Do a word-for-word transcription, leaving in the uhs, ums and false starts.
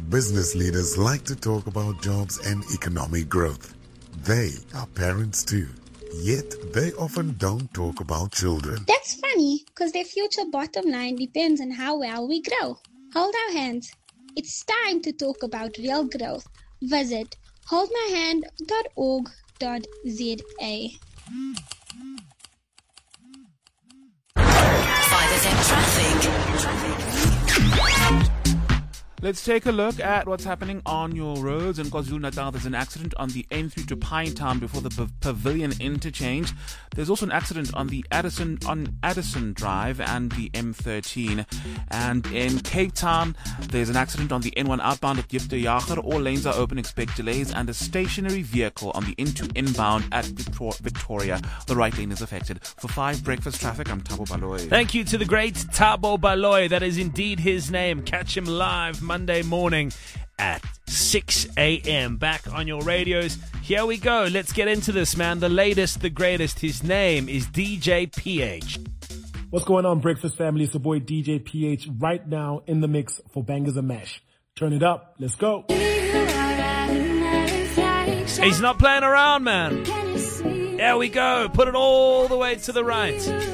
business leaders like to talk about jobs and economic growth. They are parents too. Yet they often don't talk about children. That's funny, because their future bottom line depends on how well we grow. Hold our hands. It's time to talk about real growth. Visit hold my hand dot org dot za. five F M traffic. Let's take a look at what's happening on your roads. In KwaZulu-Natal, there's an accident on the N three to Pinetown before the P- Pavilion interchange. There's also an accident on the Addison on Addison Drive and the M thirteen. And in Cape Town, there's an accident on the N one outbound at Jipte Jager. All lanes are open, expect delays, and a stationary vehicle on the N two inbound at Victor- Victoria. The right lane is affected. For five breakfast traffic, I'm Thabo Baloyi. Thank you to the great Thabo Baloyi. That is indeed his name. Catch him live Monday morning at six a.m. Back on your radios. Here we go. Let's get into this, man. The latest, the greatest. His name is D J P H. What's going on, Breakfast family? It's your boy D J P H right now in the mix for Bangers and Mash. Turn it up. Let's go. He's not playing around, man. There we go. Put it all the way to the right.